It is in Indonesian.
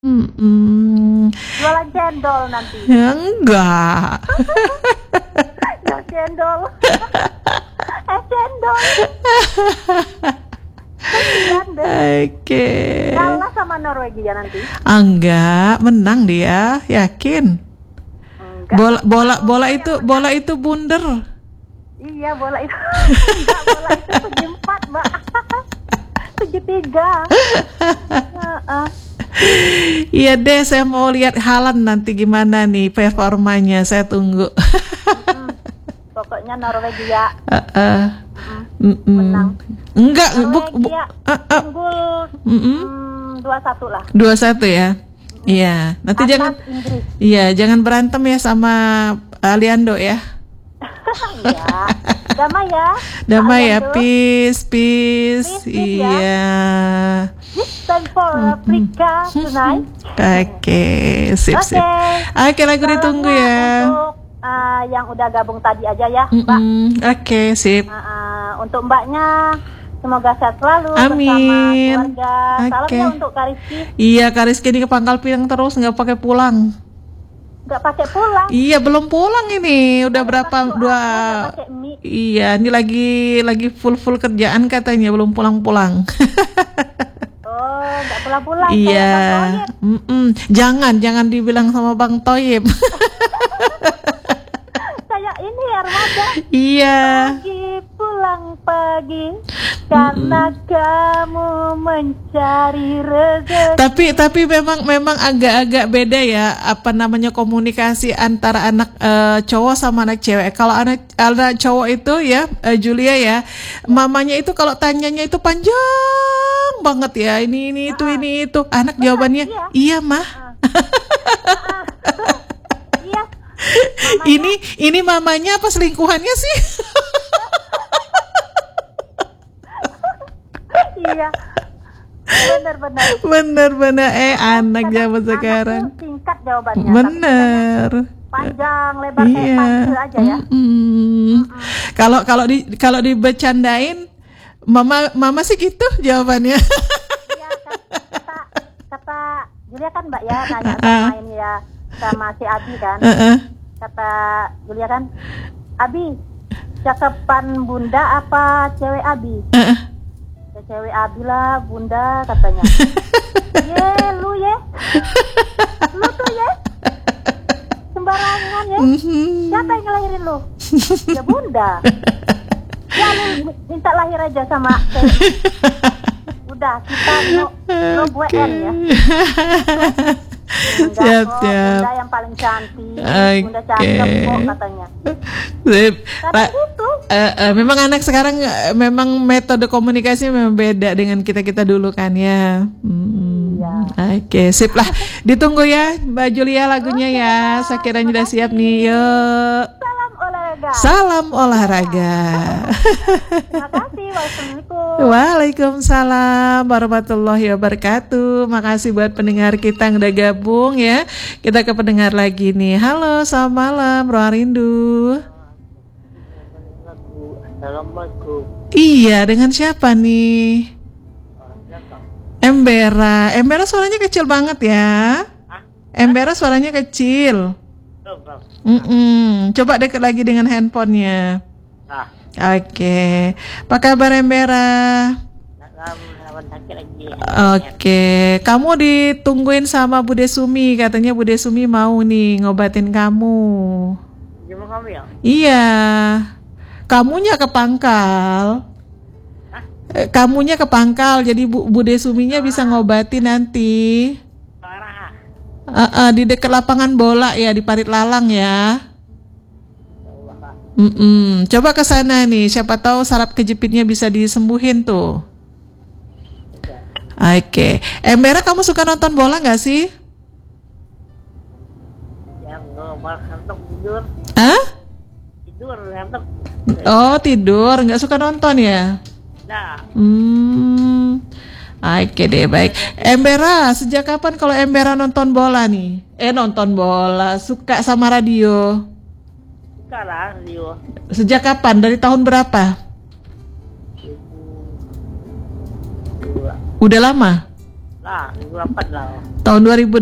Jualan cendol nanti. Ya, enggak. Jual cendol. Cendol. Kasihan deh. Oke. Kalah sama Norwegia nanti. Enggak, menang dia, yakin. Enggak. Bola itu bundar. Iya, bola itu. Enggak, bola itu segi 4, Mbak. Segi 3. Iya deh, saya mau lihat Haaland nanti gimana nih performanya, saya tunggu. Pokoknya Norwegia menang. Enggak, Norwegia unggul 2-1 lah. 2-1 ya. Iya, nanti Atas jangan Inggris. Iya, jangan berantem ya sama Aliando ya. Iya. Damai ya. Damai ya, Aliando. peace. Peace, Iya. It's time for Africa tonight. Oke, sip. Oke, lagu ditunggu ya. Untuk yang udah gabung tadi aja ya, Mbak. Oke, sip. Untuk Mbaknya semoga sehat selalu. Amin. Bersama keluarga. Salamnya untuk Kak Rizky. Iya, Kak Rizky ini ke Pangkal Pinang terus, nggak pakai pulang. Nggak pakai pulang. Iya, belum pulang ini. Udah berapa? Nggak pakai mie. Iya, ini lagi full kerjaan katanya, belum pulang. Oh, nggak pulang-pulang. Iya. Jangan dibilang sama Bang Toyib. Kayak ini ya, remaja. Iya. Pagi pulang pagi karena kamu mencari rezeki. Tapi memang agak-agak beda ya, apa namanya, komunikasi antara anak cowok sama anak cewek. Kalau anak cowok itu ya, Julia ya, mamanya itu kalau tanyanya itu panjang banget ya, ini itu. Anak jawabannya iya mah. Iya. Ini mamanya apa selingkuhannya sih? Iya. Benar-benar. Bener anak zaman sekarang. Anak singkat jawabannya. Bener. Panjang lebar Iya. panjang aja ya. Kalau dibecandain, mama sih gitu jawabannya. Iya, kata Julia kan Mbak ya nanya sama ini ya, sama si Abi kan. Kata Julia kan, Abi, cakapan bunda apa cewek Abi? Ya, cewek Abi lah bunda katanya. Lu tuh ya sembarangan ya. Siapa yang ngelahirin lu? Ya bunda. Ya lu minta lahir aja sama cewek. Udah kita no WN ya. Siap. Bunda yang paling cantik. Bunda cakep kok katanya. Sip. Gitu. Memang anak sekarang memang metode komunikasi memang beda dengan kita dulu kan ya. Iya. Oke, sip lah. Ditunggu ya Mbak Julia lagunya ya. Sekiranya udah siap nih. Yuk. Salam olahraga. Terima kasih. Wassalamualaikum. Waalaikumsalam warahmatullahi wabarakatuh. Makasih buat pendengar kita yang udah gabung ya. Kita ke pendengar lagi nih. Halo, selamat malam Roa Rindu. Assalamualaikum. Iya, dengan siapa nih? Embera suaranya kecil banget ya. Embera suaranya kecil. Coba deket lagi dengan handphonenya. Oke. Apa kabar Embera? Oke. Kamu ditungguin sama Bude Sumi. Katanya Bude Sumi mau nih ngobatin kamu. Gimana kamu ya? Iya. Kamunya ke Pangkal. Kamunya ke Pangkal. Jadi Bude Suminya bisa ngobatin nanti. Di dekat lapangan bola ya, di Parit Lalang ya. Coba ke sana nih, siapa tahu saraf kejepitnya bisa disembuhin tuh. Oke. Embera, kamu suka nonton bola nggak sih? Yang ngantuk tidur. Hah? Tidur ngantuk. Oh, tidur, nggak suka nonton ya? Nah. Oke deh, baik. Embera, sejak kapan kalau Embera nonton bola nih? Nonton bola, suka sama radio? Suka lah radio. Sejak kapan? Dari tahun berapa? 2002. Udah lama? Ah, 2008 lah. Tahun 2008